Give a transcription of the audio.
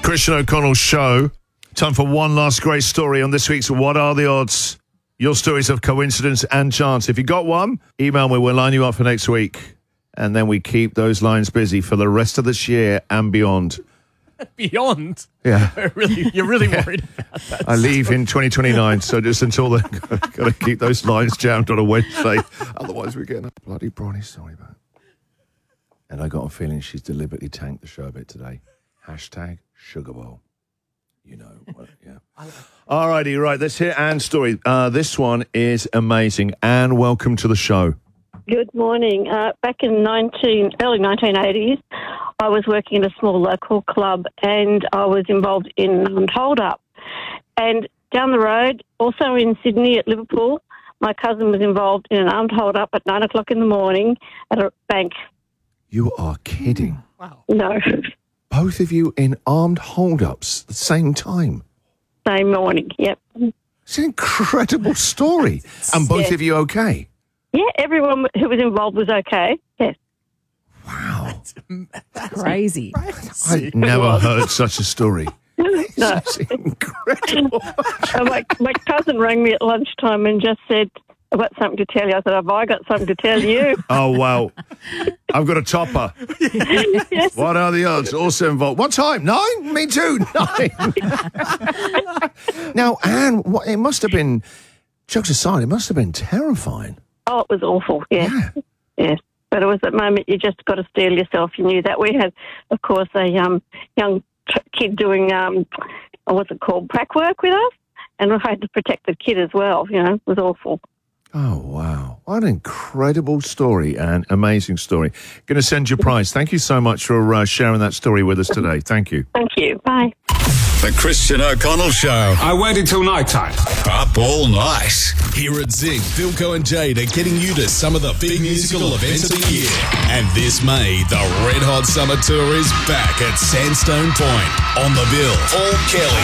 Christian O'Connell Show. Time for one last great story on this week's What Are the Odds? Your stories of coincidence and chance. If you got one, email me. We'll line you up for next week. And then we keep those lines busy for the rest of this year and beyond. Beyond? Yeah. You're really worried about that. I leave in 2029, so just until then, got to keep those lines jammed on a Wednesday. Otherwise, we're getting a bloody brawny story back. And I got a feeling she's deliberately tanked the show a bit today. Hashtag Sugar Bowl. You know, yeah. All righty, right. Let's hear Anne's story. This one is amazing. Anne, welcome to the show. Good morning. Back in early 1980s, I was working at a small local club and I was involved in an armed hold-up. And down the road, also in Sydney at Liverpool, my cousin was involved in an armed hold-up at 9 o'clock in the morning at a bank. You are kidding. Wow. No, Both of you in armed hold-ups at the same time. same morning, yep. It's an incredible story. And both of you okay? Yeah, everyone who was involved was okay, yes. Wow. Crazy. I've never heard such a story. No. It's incredible. And my cousin rang me at lunchtime and just said, I've got something to tell you. I said, have I got something to tell you? Oh, wow. I've got a topper. Yes. What are the odds? Also involved. What time? 9? Me too. 9. Now, Anne, it must have been, jokes aside, it must have been terrifying. Oh, it was awful, yeah. Yes. But it was that moment you just got to steel yourself. You knew that. We had, of course, a young kid doing, what's it called, prac work with us. And we had to protect the kid as well, you know. It was awful. Oh, wow. What an incredible story, Anne. Amazing story. Going to send you a prize. Thank you so much for sharing that story with us today. Thank you. Thank you. Bye. The Christian O'Connell Show. I waited till night time. Up all night. Here at Zing, Philco and Jade are getting you to some of the big musical events of the year. And this May, the Red Hot Summer Tour is back at Sandstone Point. On the bill, Paul Kelly,